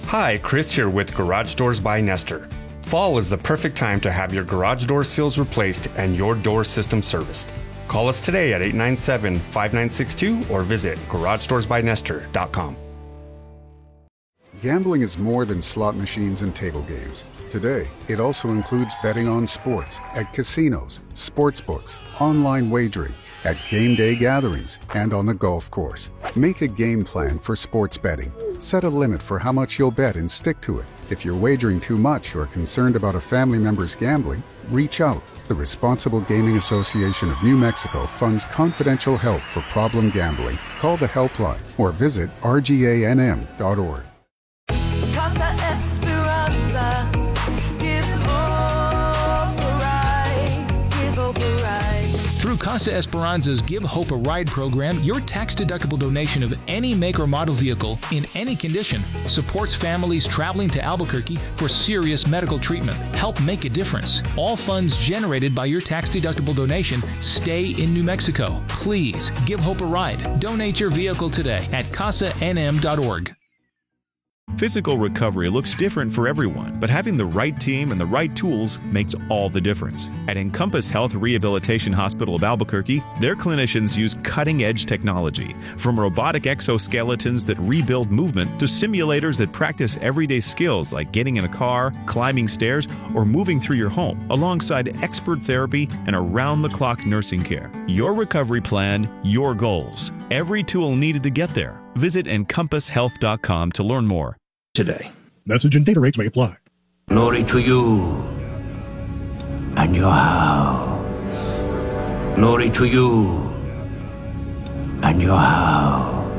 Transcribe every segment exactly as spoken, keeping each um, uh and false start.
Hi, Chris here with Garage Doors by Nestor. Fall is the perfect time to have your garage door seals replaced and your door system serviced. Call us today at eight nine seven, five nine six two or visit garage doors by nestor dot com. Gambling is more than slot machines and table games. Today, it also includes betting on sports at casinos, sports books, online wagering, at game day gatherings, and on the golf course. Make a game plan for sports betting. Set a limit for how much you'll bet and stick to it. If you're wagering too much or concerned about a family member's gambling, reach out. The Responsible Gaming Association of New Mexico funds confidential help for problem gambling. Call the helpline or visit r g a n m dot org. Casa Esperanza, give hope a ride, give hope a ride. Through Casa Esperanza's Give Hope a Ride program, your tax-deductible donation of any make or model vehicle in any condition supports families traveling to Albuquerque for serious medical treatment. Help make a difference. All funds generated by your tax-deductible donation stay in New Mexico. Please give Hope a ride. Donate your vehicle today at casa n m dot org. Physical recovery looks different for everyone, but having the right team and the right tools makes all the difference. At Encompass Health Rehabilitation Hospital of Albuquerque, their clinicians use cutting-edge technology, from robotic exoskeletons that rebuild movement to simulators that practice everyday skills like getting in a car, climbing stairs, or moving through your home, alongside expert therapy and around-the-clock nursing care. Your recovery plan, your goals. Every tool needed to get there. Visit encompass health dot com to learn more. Today. Message and data rates may apply. Glory to you and your house. Glory to you and your house.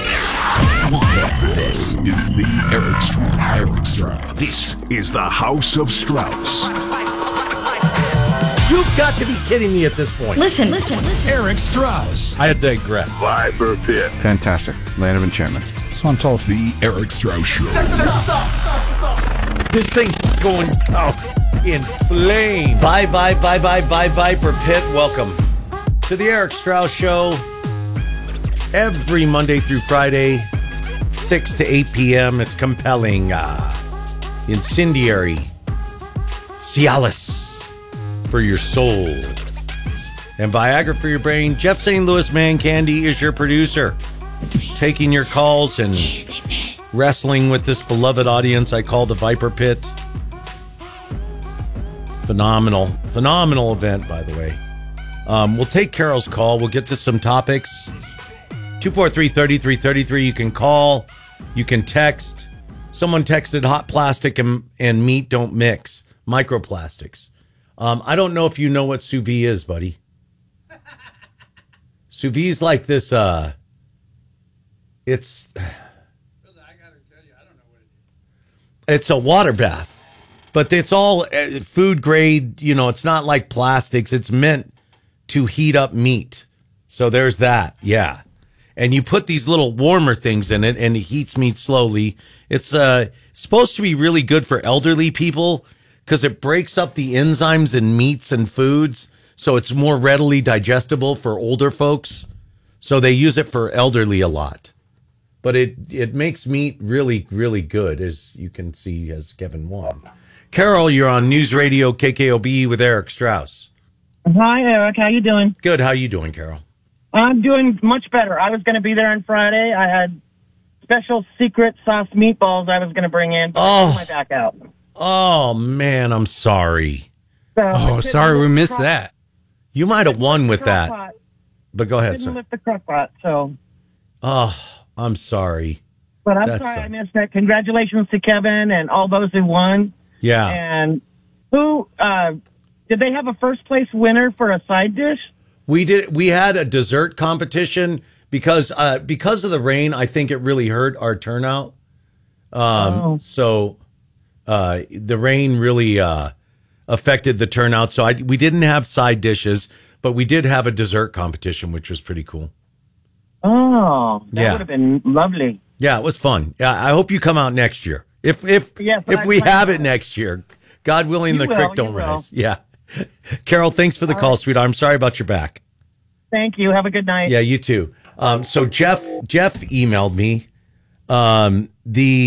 This is the Eric Strauss. Eric Strauss. This is the House of Strauss. You've got to be kidding me at this point. Listen, listen, listen. Eric Strauss. I digress. Viper Pit. Fantastic. Land of enchantment. So I'm told. The Eric Strauss Show. This thing's going out in flames. Bye, bye, bye, bye, bye, Viper Pit. Welcome to the Eric Strauss Show. Every Monday through Friday, six to eight p.m. It's compelling, uh, incendiary, Cialis for your soul, and Viagra for your brain. Jeff Saint Louis Man Candy is your producer, taking your calls and wrestling with this beloved audience I call the Viper Pit. Phenomenal, phenomenal event, by the way. Um, we'll take Carol's call. We'll get to some topics. two four three, three three three three. You can call. You can text. Someone texted hot plastic and, and meat don't mix. Microplastics. Um, I don't know if you know what sous vide is, buddy. Sous vide is like this, uh, it's, I gotta tell you, I don't know what it is. It's a water bath, but it's all uh, food grade, you know, it's not like plastics. It's meant to heat up meat. So there's that. Yeah. And you put these little warmer things in it and it heats meat slowly. It's, uh, supposed to be really good for elderly people, because it breaks up the enzymes in meats and foods, so it's more readily digestible for older folks. So they use it for elderly a lot. But it, it makes meat really, really good, as you can see, as Kevin won. Carol, you're on News Radio K K O B with Eric Strauss. Hi, Eric. How you doing? Good. How you doing, Carol? I'm doing much better. I was going to be there on Friday. I had special secret sauce meatballs I was going to bring in, but oh. I pulled my back out. Oh, man, I'm sorry. So oh, sorry we missed crock- that. You might have won with that. Pot. But go ahead, didn't sir. lift the crock pot, so. Oh, I'm sorry. But I'm That's sorry a... I missed that. Congratulations to Kevin and all those who won. Yeah. And who, uh, did they have a first place winner for a side dish? We did. We had a dessert competition because, uh, because of the rain, I think it really hurt our turnout. Um, oh. So, uh, the rain really, uh, affected the turnout. So I, we didn't have side dishes, but we did have a dessert competition, which was pretty cool. Oh, that yeah. would have been lovely. Yeah, it was fun. Yeah, I hope you come out next year. If if yes, if I we plan have to. it next year, God willing, You the will, creek don't you will. rise. Yeah. Carol, thanks for the All call, right. sweetheart. I'm sorry about your back. Thank you. Have a good night. Yeah, you too. Um, so Jeff Jeff emailed me um, the